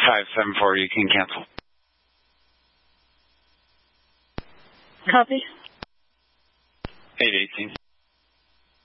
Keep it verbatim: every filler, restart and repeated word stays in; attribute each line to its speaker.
Speaker 1: five seven four, you can cancel.
Speaker 2: Copy.
Speaker 1: eight eighteen.